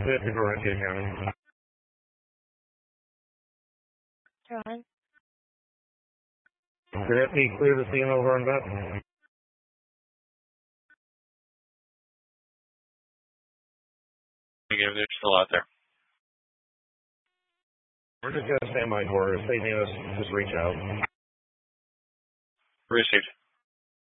John. Could that be clear the scene over on that? They're still out there. We're just going to stand by for it. If they need us, just reach out. Received.